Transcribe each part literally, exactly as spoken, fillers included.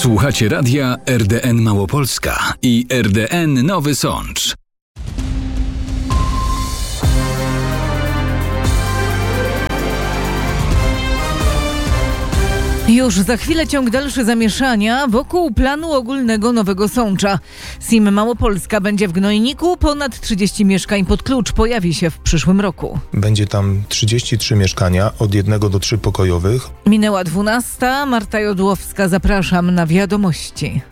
Słuchacie radia R D N Małopolska i R D N Nowy Sącz. Już za chwilę ciąg dalszy zamieszania wokół planu ogólnego Nowego Sącza. S I M Małopolska będzie w Gnojniku, ponad trzydzieści mieszkań pod klucz pojawi się w przyszłym roku. Będzie tam trzydzieści trzy mieszkania, od jednego do trzypokojowych. Minęła dwunasta, Marta Jodłowska, zapraszam na wiadomości.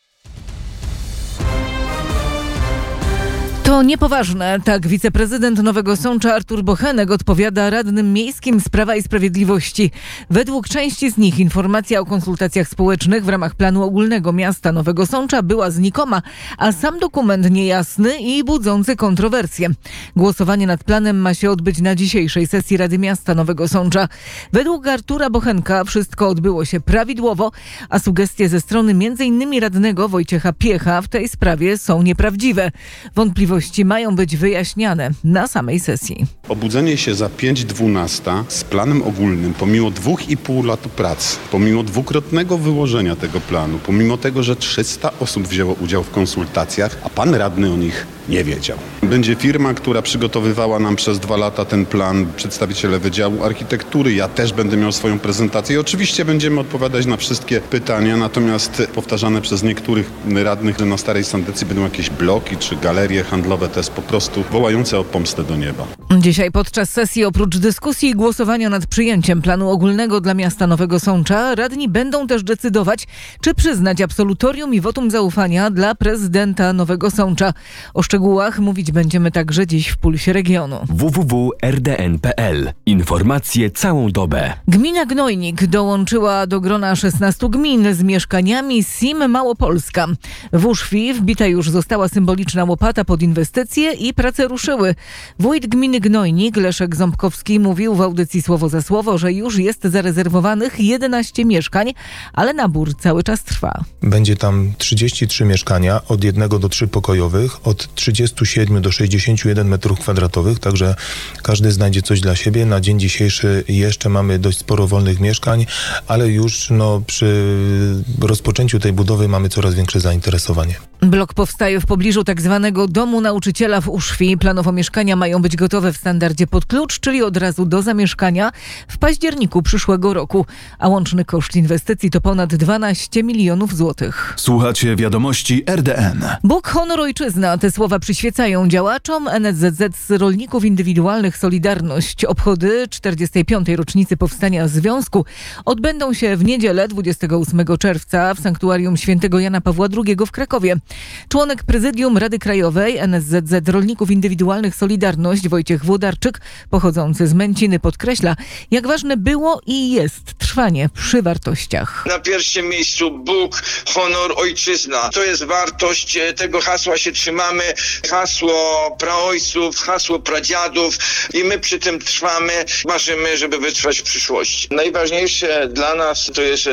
To niepoważne, tak wiceprezydent Nowego Sącza Artur Bochenek odpowiada radnym miejskim z Prawa i Sprawiedliwości. Według części z nich informacja o konsultacjach społecznych w ramach planu ogólnego miasta Nowego Sącza była znikoma, a sam dokument niejasny i budzący kontrowersje. Głosowanie nad planem ma się odbyć na dzisiejszej sesji Rady Miasta Nowego Sącza. Według Artura Bochenka wszystko odbyło się prawidłowo, a sugestie ze strony między innymi radnego Wojciecha Piecha w tej sprawie są nieprawdziwe. Wątpliwości mają być wyjaśniane na samej sesji. Obudzenie się za pięć dwunasta z planem ogólnym, pomimo dwóch i pół lat pracy, pomimo dwukrotnego wyłożenia tego planu, pomimo tego, że trzysta osób wzięło udział w konsultacjach, a pan radny o nich nie wiedział. Będzie firma, która przygotowywała nam przez dwa lata ten plan, przedstawiciele Wydziału Architektury. Ja też będę miał swoją prezentację i oczywiście będziemy odpowiadać na wszystkie pytania, natomiast powtarzane przez niektórych radnych, że na Starej Sandecji będą jakieś bloki czy galerie handlowe, to jest po prostu wołające o pomstę do nieba. Dzisiaj podczas sesji oprócz dyskusji i głosowania nad przyjęciem planu ogólnego dla miasta Nowego Sącza radni będą też decydować, czy przyznać absolutorium i wotum zaufania dla prezydenta Nowego Sącza. O szczegółach mówić będziemy także dziś w Pulsie Regionu. w w w kropka r d n kropka p l. Informacje całą dobę. Gmina Gnojnik dołączyła do grona szesnastu gmin z mieszkaniami S I M Małopolska. W Uszwi wbita już została symboliczna łopata pod inwestycje i prace ruszyły. Wójt gminy Gnojnik Leszek Ząbkowski mówił w audycji Słowo za Słowo, że już jest zarezerwowanych jedenaście mieszkań, ale nabór cały czas trwa. Będzie tam trzydzieści trzy mieszkania, od jednego do trzypokojowych, od trzydziestu siedmiu do sześćdziesięciu jeden metrów kwadratowych, także każdy znajdzie coś dla siebie. Na dzień dzisiejszy jeszcze mamy dość sporo wolnych mieszkań, ale już no, przy rozpoczęciu tej budowy mamy coraz większe zainteresowanie. Blok powstaje w pobliżu tak zwanego domu nauczyciela w Uszwi. Planowo mieszkania mają być gotowe w standardzie pod klucz, czyli od razu do zamieszkania w październiku przyszłego roku, a łączny koszt inwestycji to ponad dwanaście milionów złotych. Słuchacie wiadomości R D N. Bóg, honor, ojczyzna. Te słowa przyświecają działaczom N S Z Z z Rolników Indywidualnych Solidarność. Obchody czterdziestej piątej rocznicy powstania związku odbędą się w niedzielę dwudziestego ósmego czerwca w Sanktuarium Świętego Jana Pawła drugiego w Krakowie. Członek prezydium Rady Krajowej N S Z Z Rolników Indywidualnych Solidarność Wojciech Włodarczyk, pochodzący z Męciny, podkreśla, jak ważne było i jest trwanie przy wartościach. Na pierwszym miejscu Bóg, honor, ojczyzna. To jest wartość, tego hasła się trzymamy. Hasło praojców, hasło pradziadów i my przy tym trwamy. Marzymy, żeby wytrwać w przyszłości. Najważniejsze dla nas to jest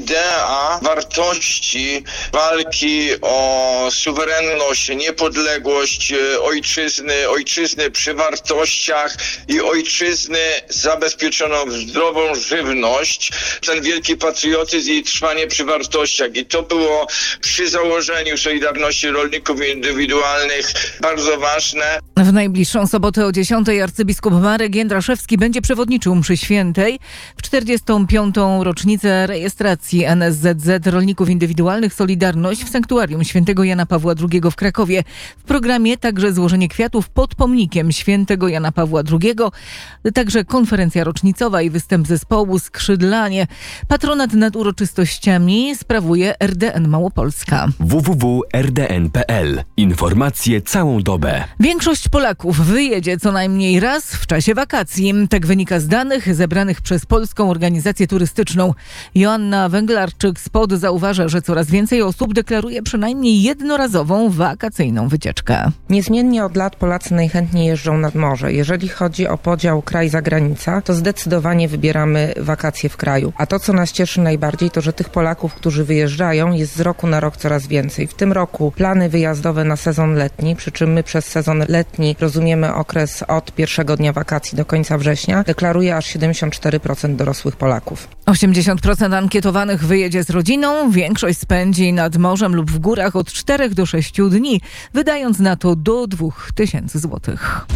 idea wartości walki o suwerenność, niepodległość ojczyzny, ojczyzny przy wartościach i ojczyzny zabezpieczoną w zdrową żywność. Ten wielki patriotyzm i trwanie przy wartościach. I to było przy założeniu Solidarności Rolników Indywidualnych bardzo ważne. W najbliższą sobotę o dziesiątej arcybiskup Marek Jędraszewski będzie przewodniczył mszy świętej w czterdziestą piątą rocznicę rejestracji N S Z Z Rolników Indywidualnych Solidarność w Sanktuarium Świętego Jana Pawła drugiego w Krakowie. W programie także złożenie kwiatów pod pomnikiem Świętego Jana Pawła drugiego, także konferencja rocznicowa i występ zespołu Skrzydlanie. Patronat nad uroczystościami sprawuje R D N Małopolska. w w w kropka r d n kropka p l. Informacje całą dobę. Większość Polaków wyjedzie co najmniej raz w czasie wakacji. Tak wynika z danych zebranych przez Polską Organizację Turystyczną. Joanna Węglarczyk z P O D zauważa, że coraz więcej osób deklaruje przynajmniej jednorazową wakacyjną wycieczkę. Niezmiennie od lat Polacy najchętniej jeżdżą nad morze. Jeżeli chodzi o podział kraj-zagranica, to zdecydowanie wybieramy wakacje w kraju. A to, co nas cieszy najbardziej, to że tych Polaków, którzy wyjeżdżają, jest z roku na rok coraz więcej. W tym roku plany wyjazdowe na sezon letni letni, przy czym my przez sezon letni rozumiemy okres od pierwszego dnia wakacji do końca września, deklaruje aż siedemdziesiąt cztery procent dorosłych Polaków. osiemdziesiąt procent ankietowanych wyjedzie z rodziną, większość spędzi nad morzem lub w górach od czterech do sześciu dni, wydając na to do dwóch tysięcy złotych.